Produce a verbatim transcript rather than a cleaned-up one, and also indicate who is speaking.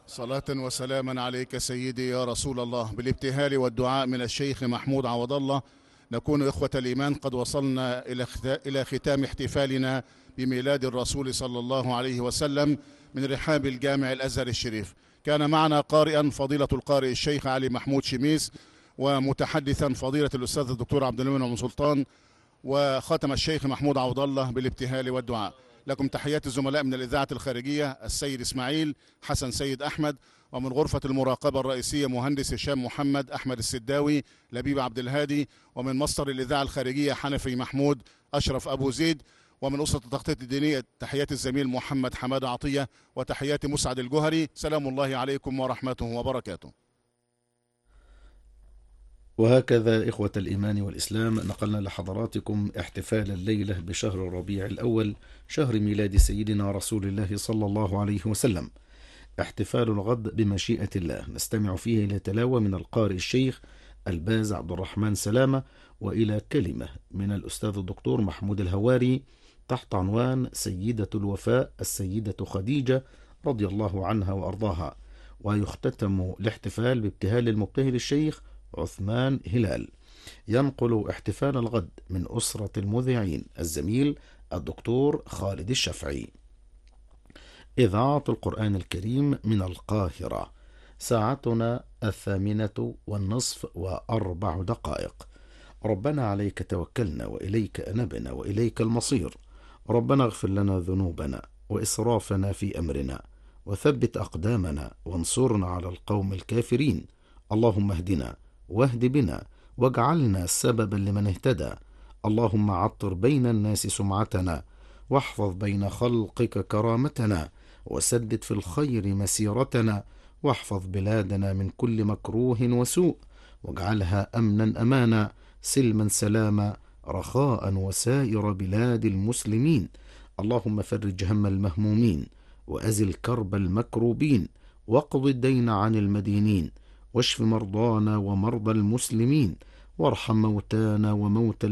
Speaker 1: صلاة وسلاما عليك سيدي يا رسول الله. بالابتهال والدعاء من الشيخ محمود عوض الله نكون إخوة الإيمان قد وصلنا إلى إلى ختام احتفالنا بميلاد الرسول صلى الله عليه وسلم من رحاب الجامع الأزهر الشريف. كان معنا قارئا فضيلة القارئ الشيخ علي محمود شميس، ومتحدثا فضيلة الأستاذ الدكتور عبد المنعم سلطان، وختم الشيخ محمود عوض الله بالابتهال والدعاء. لكم تحيات الزملاء من الإذاعة الخارجية السيد إسماعيل حسن سيد أحمد، ومن غرفة المراقبة الرئيسية مهندس هشام محمد أحمد السداوي لبيب عبد الهادي، ومن مصدر الإذاعة الخارجية حنفي محمود أشرف أبو زيد، ومن أسرة التخطيط الدينية تحيات الزميل محمد حماد عطية، وتحيات مسعد الجهري. سلام الله عليكم ورحمته وبركاته.
Speaker 2: وهكذا إخوة الإيمان والإسلام نقلنا لحضراتكم احتفال الليلة بشهر ربيع الأول، شهر ميلاد سيدنا رسول الله صلى الله عليه وسلم. احتفال الغد بمشيئة الله نستمع فيه إلى تلاوة من القارئ الشيخ الباز عبد الرحمن سلامة، وإلى كلمة من الأستاذ الدكتور محمود الهواري تحت عنوان سيدة الوفاء السيدة خديجة رضي الله عنها وأرضاها. ويختتم الاحتفال بابتهال المبتهل الشيخ عثمان هلال. ينقل احتفال الغد من أسرة المذيعين الزميل الدكتور خالد الشافعي. إذاعة القرآن الكريم من القاهرة، ساعتنا الثامنة والنصف وأربع دقائق. ربنا عليك توكلنا وإليك أنبنا وإليك المصير. ربنا اغفر لنا ذنوبنا وإسرافنا في أمرنا وثبت أقدامنا وانصرنا على القوم الكافرين. اللهم اهدنا واهد بنا واجعلنا سببا لمن اهتدى. اللهم عطر بين الناس سمعتنا واحفظ بين خلقك كرامتنا وسدد في الخير مسيرتنا، واحفظ بلادنا من كل مكروه وسوء واجعلها أمنا أمانا سلما سلاما رخاء وسائر بلاد المسلمين. اللهم فرج هم المهمومين وأزل كرب المكروبين واقض الدين عن المدينين واشف مرضانا ومرضى المسلمين وارحم موتانا وموتى